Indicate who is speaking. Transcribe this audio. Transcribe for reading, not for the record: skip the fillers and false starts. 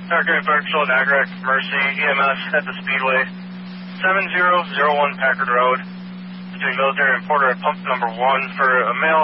Speaker 1: Target Patrol Niagara Mercy EMS at the Speedway, 7001 Packard Road, between Military and Porter at pump number 1 for a male